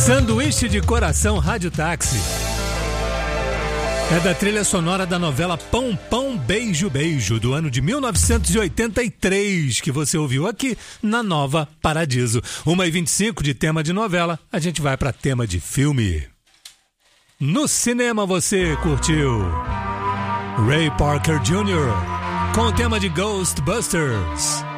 Sanduíche de Coração Rádio Táxi. É da trilha sonora da novela Pão, Pão, Beijo, Beijo, do ano de 1983, que você ouviu aqui na Nova Paradiso. 1h25 de tema de novela, a gente vai para tema de filme. No cinema você curtiu Ray Parker Jr. com o tema de Ghostbusters.